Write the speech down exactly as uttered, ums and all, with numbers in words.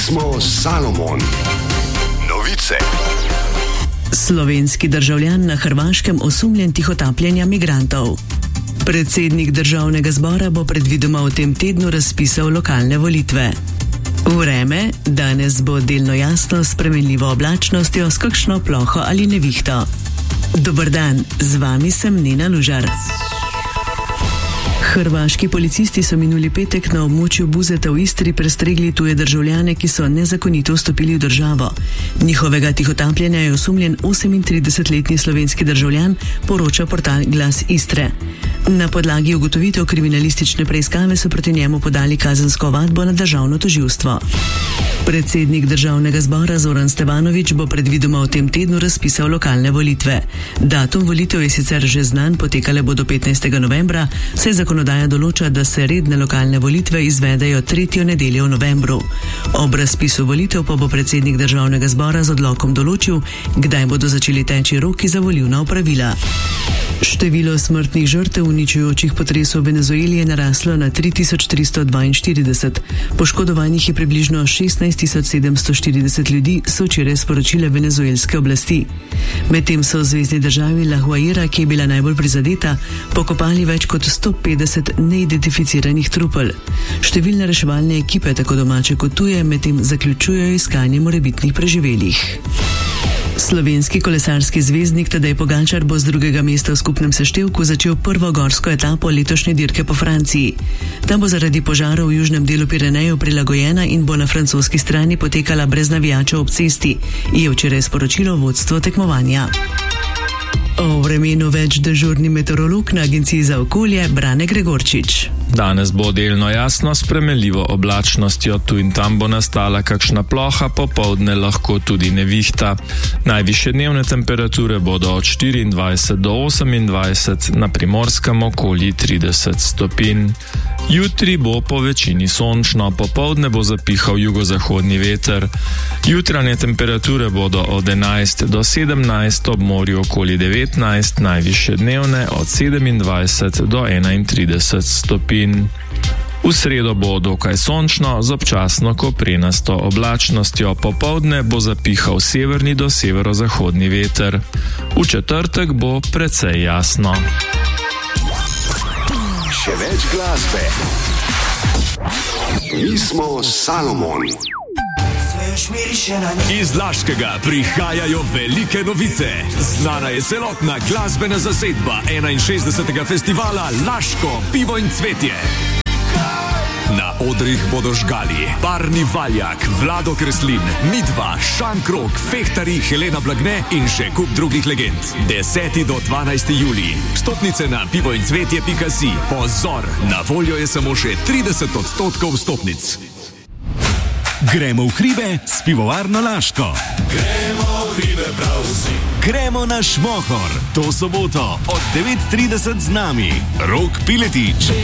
smo Salomon. Novice. Slovenski državljan na Hrvaškem osumljen tihotapljenja migrantov. Predsednik državnega zbora bo predvidoma v tem tednu razpisal lokalne volitve. Vreme danes bo delno jasno s spremenljivo oblačnostjo s kakšno ploho ali nevihto. Dober dan, z vami sem Nina Lužar. Hrvaški policisti so minuli petek na območju Buzeta v Istri prestregli tuje državljane, ki so nezakonito vstopili v državo. Njihovega tihotapljenja je osumljen osemintridesetletni slovenski državljan, poroča portal Glas Istre. Na podlagi ugotovitev kriminalistične preiskave so proti njemu podali kazensko ovadbo na državno tožilstvo. Predsednik državnega zbora Zoran Stevanović bo predvidoma v tem tednu razpisal lokalne volitve. Datum volitev je sicer že znan, potekale bodo petnajstega novembra, saj zakonodaja določa, da se redne lokalne volitve izvedejo tretjo nedeljo v novembru. Ob razpisu volitev pa bo predsednik državnega zbora z odlokom določil, kdaj bodo začeli teči roki za volilna opravila. Število smrtnih žrtev uničujočih potresov v Venezueli je naraslo na tri tisoč tristo dvainštirideset. Poškodovanih je približno šestnajst tisoč sedemsto štirideset ljudi, so včeraj sporočile venezuelske oblasti. Medtem so v zvezni državi La Guaira, ki je bila najbolj prizadeta, pokopali več kot sto petdeset neidentificiranih trupel. Številne reševalne ekipe, tako domače kot tuje, medtem zaključujejo iskanje morebitnih preživelih. Slovenski kolesarski zvezdnik Tadej Pogačar bo z drugega mesta v skupnem seštevku začel prvo gorsko etapo letošnje dirke po Franciji. Ta bo zaradi požarov v južnem delu Pirenejev prilagojena in bo na francoski strani potekala brez navijačev ob cesti, je včeraj sporočilo vodstvo tekmovanja. O vremenu več dežurni meteorolog na Agenciji za okolje Brane Gregorčič. Danes bo delno jasno s spremenljivo oblačnostjo, tu in tam bo nastala kakšna ploha, popoldne lahko tudi nevihta. Najvišje dnevne temperature bodo od štiriindvajset do osemindvajset, na Primorskem okoli trideset stopinj. Jutri bo po večini sončno, popoldne bo zapihal jugozahodni veter. Jutranje temperature bodo od enajst do sedemnajst, ob morju okoli devetnajst, najvišje dnevne od sedemindvajset do enaintrideset stopinj. V sredo bo dokaj sončno z občasno koprenasto oblačnostjo, popoldne bo zapihal severni do severozahodni veter. V četrtek bo precej jasno. Še več glasbe. Mi smo Salomon. Iz Laškega prihajajo velike novice. Znana je celotna glasbena zasedba enainšestdesetega festivala Laško pivo in cvetje. Na odrih bodo žgali Barni Valjak, Vlado Kreslin, Midva, Šankrok, Fehtari, Helena Blagne in še kup drugih legend. deseti do dvanajsti julij. Vstopnice na pivoincvetje pika si. Pozor, na voljo je samo še trideset odstotkov vstopnic. Gremo v hribe s pivovarno Laško. Gremo v hribe prav vsi. Gremo na Šmohor. To soboto od devet trideset z nami Rok Piletič.